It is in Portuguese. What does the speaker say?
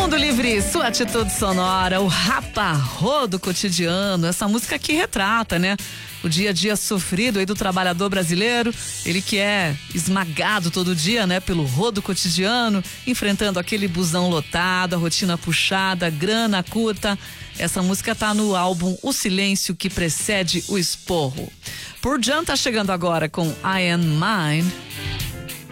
Mundo Livre, sua atitude sonora, o Rapa-Rô do cotidiano. Essa música que retrata, né? O dia a dia sofrido aí do trabalhador brasileiro, ele que é esmagado todo dia, né? Pelo rodo cotidiano, enfrentando aquele busão lotado, a rotina puxada, grana curta. Essa música tá no álbum O Silêncio que Precede o Esporro. Pearl Jam tá chegando agora com I Am Mine.